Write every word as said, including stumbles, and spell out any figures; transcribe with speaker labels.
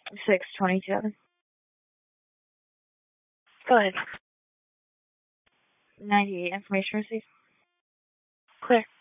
Speaker 1: six twenty-seven. Go ahead. ninety-eight, information received. Clear.